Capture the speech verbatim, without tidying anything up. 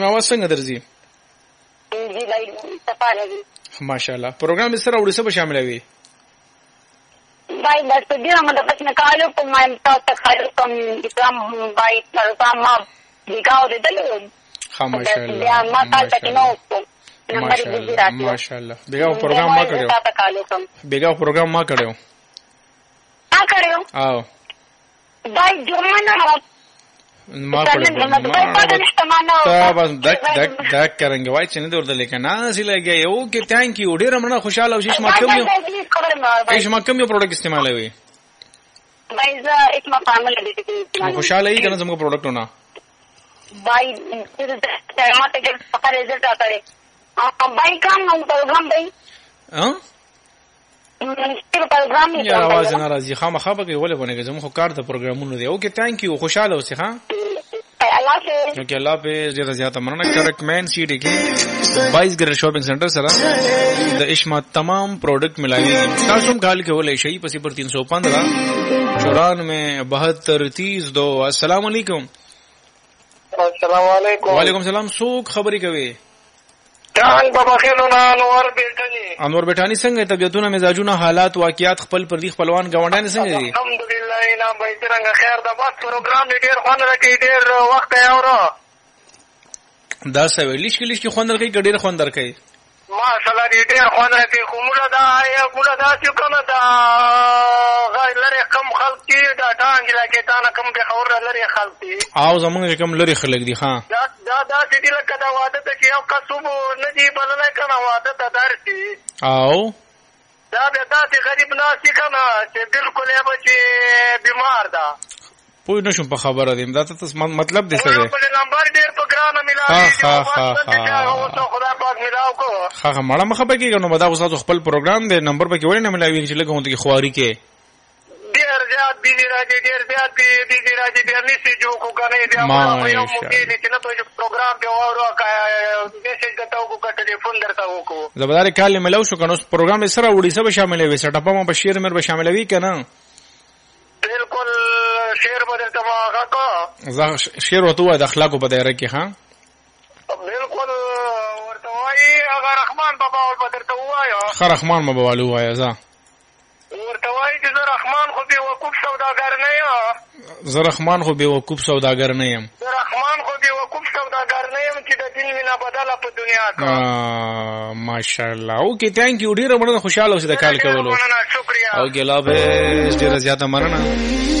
مې اواز څنګه درځي؟ جی بھائی صفا لګي ماشاءالله. پروګرام سره وړي څه به شاملوي؟ بھائی بس ډیر مده پس نه کالو په ما تاسو خالو کوم اسلام بھائی تاسو ما دیګاو دې دلو ها ماشاءالله ما تاسو ته نو ماشاءالله ماشاءالله. بیگا پروګرام ما کړو بیگا پروګرام ما کړو ما کړو او بھائی جمعه ما تا بس دک دک دک کرانګي وای چې نه درته لیکنه سي لګي یو کې ثانک یو ډیر مننه خوشاله او شیش ما کوم یو شیش ما کوم یو پروډکټ استعمالوي بھائی زه اسما فارمل دي خوشاله یې کنه زموږ پروډکټ ونه بھائی دې ما ته د فقره ريزلټ راکړي بھائی کوم نو پروګرام دی ها پروګرام یې आवाज نه راځي خامخا به ولې ونه زموږ کار ته پروګرامونه دی اوکې ثانک یو خوشاله اوسې ها الله حافظ اوکې الله حافظ ډیر زیاته مننه کرک مین سی ډي کې بایس ګر شاپینګ سنټر سره د اشما تمام پروډکټ ملاوي تاسو هم کال کې ولې شي پسې پر تین سو پندرہ چورانوے بہتر تیس دو. السلام علیکم. السلام علیکم. وعلیکم السلام. څوک خبرې کوي؟ جان بابا خیلونه انور بیٹانی. انور بیٹانی څنګه طبيعتونه مزاجونه حالات واقعیات خپل پر دي خپلوان غونډان څنګه دي؟ الحمدلله نه به څنګه خیر دا بس پروګرام ډیر خوان راکې ډیر وخت یاورو دا څه ویلیش کې لیش کې خوان درکې ډیر خوان درکې ماشاءالله ډیر خوان راکې کومه دا یا کومه دا چې کومه دا غیر لري کم خلک دي دا ټانګ لکه تا نه کم به خبر لري خلک دي او زمونږ کم لري خلک دي ها دا دا دا چې لکه دا واده ته چې یو کسب نه دی بلنه کنه واده ته درسي او دا به تاسو غریب ناسي کنه چې بالکل یې بچي بیمار ده پوه نشم په خبره دیم دا ته مطلب دې څه دی په نمبر ډیر پروګرام ملاوي ها ها ها او ته خدای پاک ملاو کو ها ها مړه مخه به کېږي نو مدا غوسه خپل پروګرام دی نمبر به کې ولې نه ملاوي چې لګون ته خواري کې ډیر زیات بيزي راځي ډیر زیات بيزي راځي ډیر نشي جو کو کنه دې ما یو مونږ چې نه په پروګرام کې اورو میسج ته وکړو کا ټلیفون درته وکړو زبردار کال ملاو شو کنه پروګرام سره وړي سره شامل وي سټاپ ما په شیر مر به شاملوي کنه بالکل شیر بدلته ما کا زه شیر وته د اخلاقو په دایره کې ها بالکل ورته وایي هغه رحمان بابا ول بدلته وایو خ رحمان بابا ول وایي زه ورته وایي چې زه رحمان خو به وقوف سوداګر نه یم زه رحمان خو به وقوف سوداګر نه یم زه رحمان خو به وقوف سوداګر نه یم چې د دین وینا بدله په دنیا کا ماشاءالله اوکې ثانک یو ډیر مننه خوشاله اوسې د کال کولو مننه شکریا او ګلابه ډیر زیاته مننه